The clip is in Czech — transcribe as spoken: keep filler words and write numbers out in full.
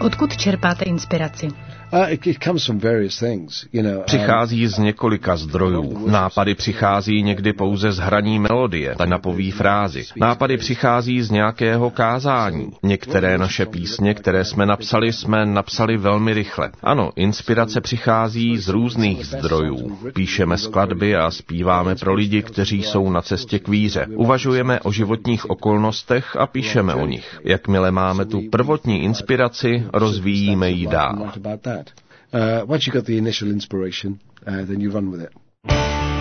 Odkud čerpáte inspiraci? Přichází z několika zdrojů. Nápady přichází někdy pouze z hraní melodie, napoví frázi. Nápady přichází z nějakého kázání. Některé naše písně, které jsme napsali, jsme napsali velmi rychle. Ano, inspirace přichází z různých zdrojů. Píšeme skladby a zpíváme pro lidi, kteří jsou na cestě k víře. Uvažujeme o životních okolnostech a píšeme o nich. Jakmile máme tu prvotní inspiraci, rozvíjíme ji dál. Uh, once you got the initial inspiration, uh, then you run with it.